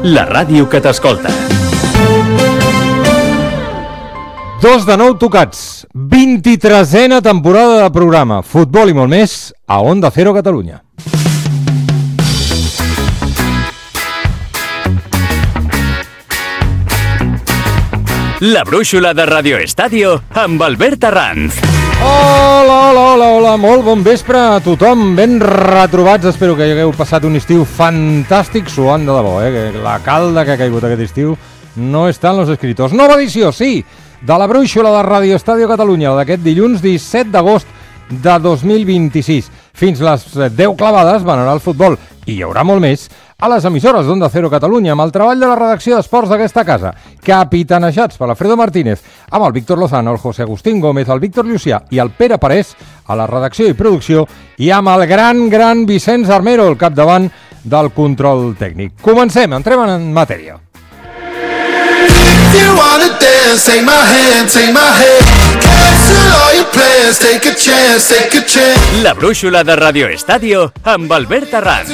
la ràdio que t'escolta. 2 de 9 tocats, 23a temporada de programa, futbol i molt més a Onda Cero Catalunya. La brúixola de Radio Estadio amb Albert Arranz. Hola, molt bon vespre a tothom, ben retrobats, espero que hagueu passat un estiu fantàstic, suant de debò, que la calda que ha caigut aquest estiu no està en los escritos. Nova edició, sí, de la brúixola de Radio Estadio Catalunya, d'aquest dilluns 17 d'agost de 2026. Fins les 10 clavades van anar al futbol, i hi haurà molt més, a les emissores d'Onda Cero Catalunya, amb el treball de la redacció d'esports d'aquesta casa, capitanejats per l'Alfredo Martínez, amb el Víctor Lozano, el José Agustín Gómez, el Víctor Llucià i el Pere Parés, a la redacció i producció, i amb el gran Vicenç Armero, al capdavant del control tècnic. Comencem, entrem en matèria. La brúixola de Radio Estadio amb Albert Arranz.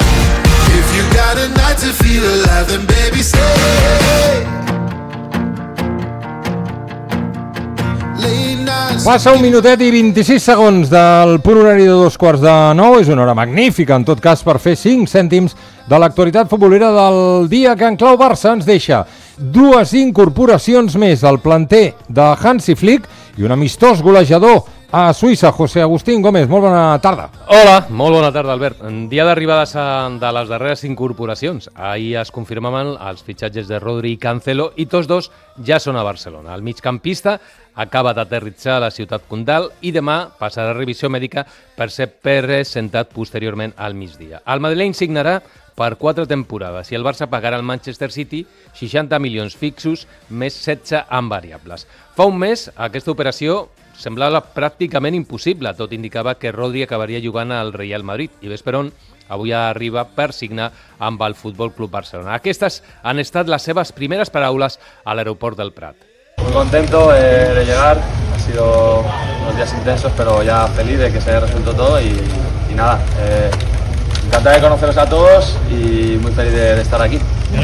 Passa un minutet i 26 segons del punt horari de 8:45. És una hora magnífica, en tot cas, per fer 5 cèntims de l'actualitat futbolera del dia, que en clau Barça ens deixa 2 incorporacions més al planter de Hansi Flick i un amistós golejador a Suïssa. José Agustín Gómez, molt bona tarda. Hola, molt bona tarda, Albert. En dia d'arribades de les darreres incorporacions. Ahir es confirmaven els fitxatges de Rodri i Cancelo i tots dos ja són a Barcelona. El migcampista acaba d'aterritzar a la ciutat condal i demà passarà a revisió mèdica per ser presentat posteriorment al migdia. El madrileny signarà per 4 temporades i el Barça pagarà al Manchester City 60 milions fixos més 16 en variables. Fa un mes aquesta operació semblava pràcticament impossible, tot indicava que Rodri acabaria jugant al Real Madrid i ves per on avui arriba per signar amb el Futbol Club Barcelona. Aquestes han estat les seves primeres paraules a l'aeroport del Prat. Muy contento de llegar, ha sido unos días intensos, pero ya feliz de que se haya resuelto todo y nada, encantado de conoceros a todos y muy feliz de estar aquí.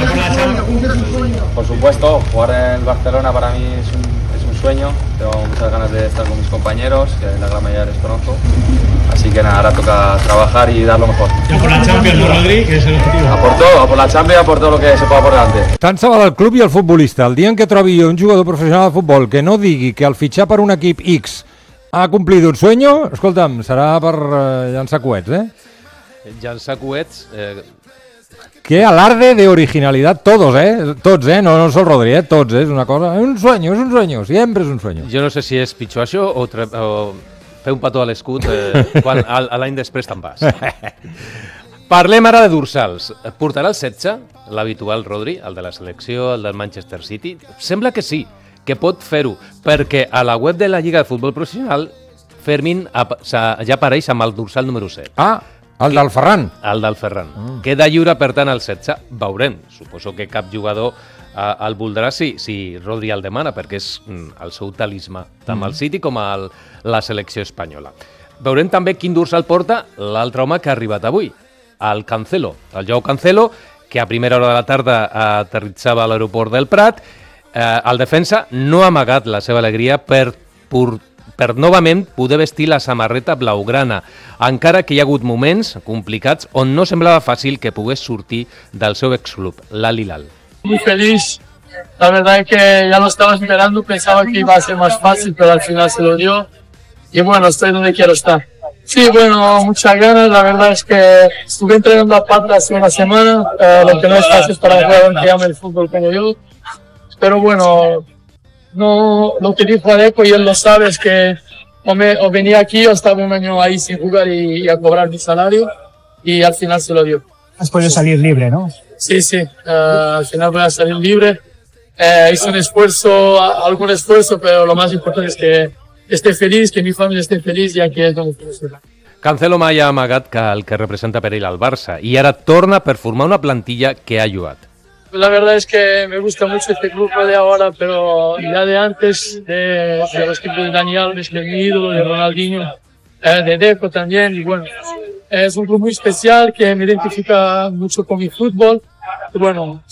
Por supuesto, jugar en el Barcelona para mí es un sueño, tengo muchas ganas de estar con mis compañeros, que la gran mayoría les conozco, así que nada, ahora toca trabajar y dar lo mejor. Ya por la Champions, ¿no, Rodri? Que es el objetivo. A por la Champions, a por todo lo que se pueda por delante. Tant se val el club i el futbolista. El dia en què trobi un jugador professional de futbol que no digui que al fitxar per un equip X ha complit un sueño, escolta'm, serà per llançar coets, Llançar coets... Qué alarde de originalidad todos, tots, no sol Rodri, tots, és una cosa, és un sueño, siempre és un sueño. Jo no sé si és pitjor això o fer un petó a l'escut quan l'any després te'n vas. Parlem ara de dorsals. Portarà el 16, l'habitual Rodri, el de la selecció, el del Manchester City? Sembla que sí, que pot fer-ho, perquè a la web de la Lliga de Futbol Professional Fermín ja apareix amb el dorsal número 7. Ah, el del Ferran. El del Ferran. Queda lliure, per tant, el 16. Veurem. Suposo que cap jugador el voldrà si Rodri el demana, perquè és el seu talismà, tant el City com la selecció espanyola. Veurem també quin dorsal porta l'altre home que ha arribat avui, el Cancelo. El Joao Cancelo, que a primera hora de la tarda aterritzava a l'aeroport del Prat. El defensa no ha amagat la seva alegria per novament poder vestir la samarreta blaugrana, encara que hi ha hagut moments complicats on no semblava fàcil que pogués sortir del seu exclub, l'Al Hilal. Muy feliz, la verdad es que ya lo estaba esperando, pensaba que iba a ser más fácil, pero al final se lo dio y bueno, estoy donde quiero estar. Sí, bueno, muchas ganas, la verdad es que estuve entrenando a pata hace una semana, lo que no es fácil para un jugador que ama el fútbol como yo, pero bueno, no, lo que dijo Adeco, y él lo sabe, es que o venía aquí o estaba un año ahí sin jugar y a cobrar mi salario, y al final se lo dio. Has podido salir libre, ¿no? Sí, al final voy a salir libre. Hice algún esfuerzo, pero lo más importante es que esté feliz, que mi familia esté feliz, ya que es donde quiero estar. Cancelo mai ha amagat que el que representa per ell el Barça i ara torna per formar una plantilla que ha jugat. La verdad es que me gusta mucho este grupo de ahora, pero ya de antes, de los tipos de Dani Alves, de mi ídolo, de Ronaldinho, de Deco también, y bueno, es un club muy especial que me identifica mucho con mi fútbol, y bueno,